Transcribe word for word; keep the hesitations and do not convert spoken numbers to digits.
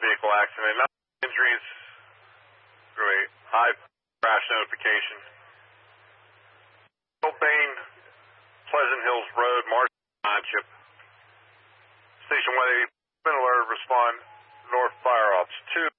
vehicle accident. No injuries. Great. High crash notification. Bain, Pleasant Hills Road, Marshall Township. Station one eighty, been alerted, respond, North Fire Ops two.